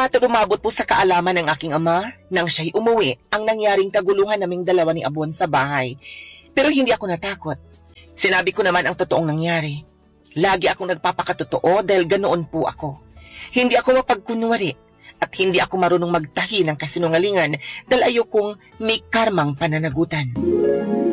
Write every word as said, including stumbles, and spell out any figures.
At umabot po sa kaalaman ng aking ama nang siya'y umuwi ang nangyaring kaguluhan naming dalawa ni Abuan sa bahay. Pero hindi ako natakot. Sinabi ko naman ang totoong nangyari. Lagi akong nagpapakatotoo dahil ganoon po ako. Hindi ako mapagkunwari at hindi ako marunong magtahi ng kasinungalingan dahil ayokong may karmang pananagutan.